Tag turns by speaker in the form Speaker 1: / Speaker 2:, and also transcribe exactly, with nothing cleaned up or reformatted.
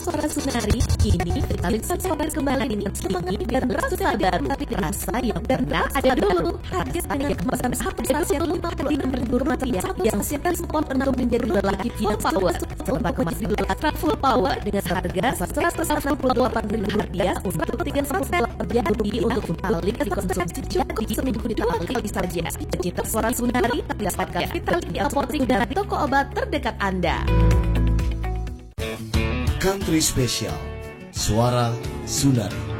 Speaker 1: Suara Sunari, kini Vitalisat Suara kembali dengan semangat dan rasa baru, rasa yang pernah ada dulu. Hadir dengan kemasan spesial yang lima puluh enam ribu rupiah yang siapkan sport untuk menjadi lelaki full power. Serba kemas di Ultra Full Power dengan harga seratus enam puluh delapan ribu rupiah untuk tiga sampai delapan rupiah untuk kembali dikonsumsi cukup seminggu di dua kali saja. Pecinta Suara Sunari dapatkan Vitalisat di apotek dan toko obat terdekat Anda.
Speaker 2: Country Special Suara Sunari.